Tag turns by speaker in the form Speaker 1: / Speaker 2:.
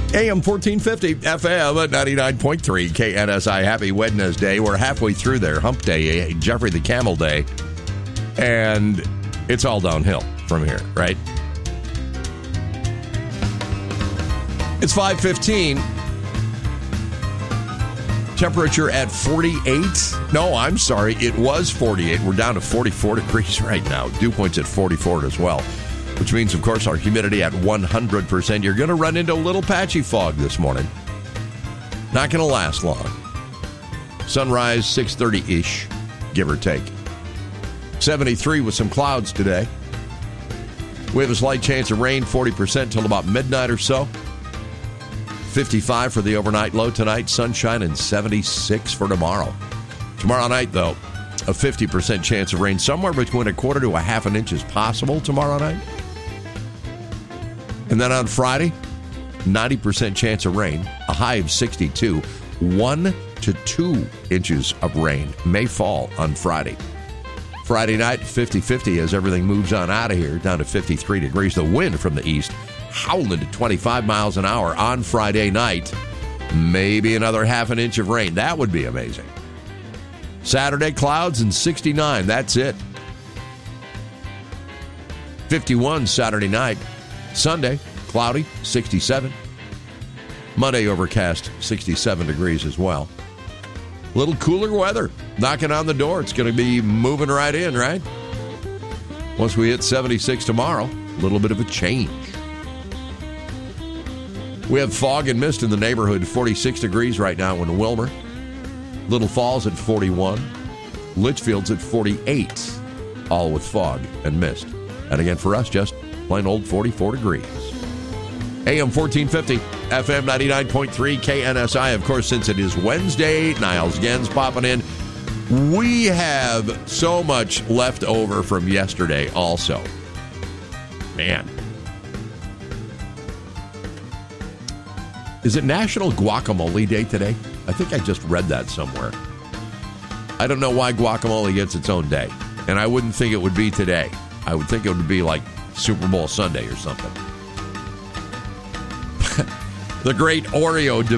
Speaker 1: AM 1450, FM at 99.3, KNSI. Happy Wednesday. We're halfway through there. Hump Day, Jeffrey the Camel Day. And it's all downhill from here, right? It's 5:15. Temperature at 48. No, I'm sorry. It was 48. We're down to 44 degrees right now. Dew point's at 44 as well, which means, of course, our humidity at 100%. You're going to run into a little patchy fog this morning. Not going to last long. Sunrise 6:30-ish, give or take. 73 with some clouds today. We have a slight chance of rain, 40% till about midnight or so. 55 for the overnight low tonight. Sunshine and 76 for tomorrow. Tomorrow night, though, a 50% chance of rain. Somewhere between a quarter to a half an inch is possible tomorrow night. And then on Friday, 90% chance of rain. A high of 62. 1 to 2 inches of rain may fall on Friday. Friday night, 50-50 as everything moves on out of here, down to 53 degrees. The wind from the east howling to 25 miles an hour on Friday night. Maybe another half an inch of rain. That would be amazing. Saturday, clouds and 69. That's it. 51 Saturday night. Sunday, cloudy, 67. Monday, overcast, 67 degrees as well. A little cooler weather knocking on the door. It's going to be moving right in, right? Once we hit 76 tomorrow, a little bit of a change. We have fog and mist in the neighborhood, 46 degrees right now in Wilmer. Little Falls at 41. Litchfield's at 48, all with fog and mist. And again, for us, just plain old 44 degrees. AM 1450, FM 99.3, KNSI. Of course, since it is Wednesday, Niles Gens popping in. We have so much left over from yesterday also. Man. Is it National Guacamole Day today? I think I just read that somewhere. I don't know why guacamole gets its own day. And I wouldn't think it would be today. I would think it would be like Super Bowl Sunday or something. The great Oreo